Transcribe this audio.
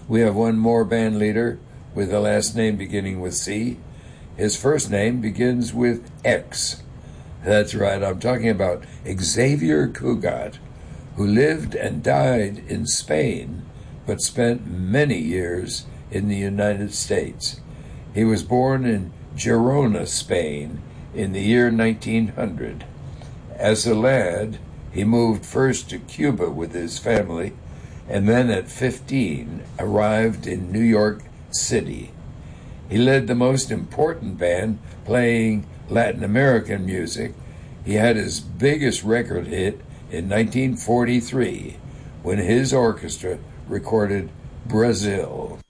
We have one more band leader with a last name beginning with C. His first name begins with X. That's right, I'm talking about Xavier Cugat, who lived and died in Spain, but spent many years in the United States. He was born in Girona, Spain, in the year 1900. As a lad, he moved first to Cuba with his family, and then at 15 arrived in New York City. He led the most important band playing Latin American music. He had his biggest record hit in 1943 when his orchestra recorded Brazil.